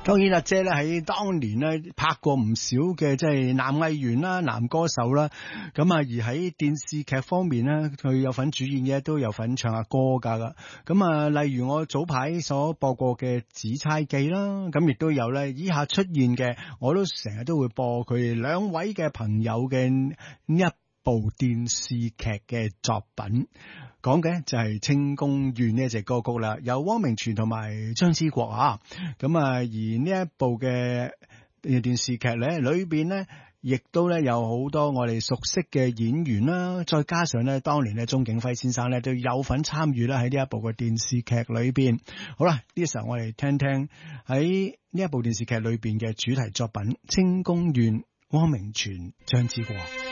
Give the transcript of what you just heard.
當然阿姐咧喺當年咧拍過唔少嘅即係男藝員啦、男歌手啦，咁啊而喺電視劇方面咧，佢有份主演嘅，都有份唱下歌噶。咁啊，例如我早排所播過嘅《紫釵記》啦，咁亦都有咧以下出現嘅，我都成日都會播佢哋兩位嘅朋友嘅呢一部電視劇嘅作品。講嘅就係《清宮怨》呢一隻歌曲啦，由汪明荃同埋張之國啊。咁啊，而呢一部嘅電視劇咧，裏邊咧亦都咧有好多我哋熟悉嘅演員啦，再加上咧當年咧鍾景輝先生咧都有份參與啦喺呢一部嘅電視劇裏邊。好啦，呢時候我哋聽聽喺呢一部電視劇裏邊嘅主題作品《清宮怨》，汪明荃、張之國。